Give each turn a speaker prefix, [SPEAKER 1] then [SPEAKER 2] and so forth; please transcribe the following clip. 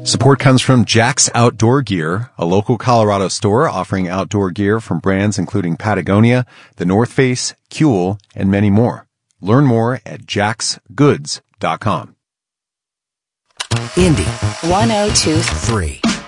[SPEAKER 1] Support comes from Jack's Outdoor Gear, a local Colorado store offering outdoor gear from brands including Patagonia, The North Face, Kuhl, and many more. Learn more at jacksgoods.com.
[SPEAKER 2] Indy 102.3.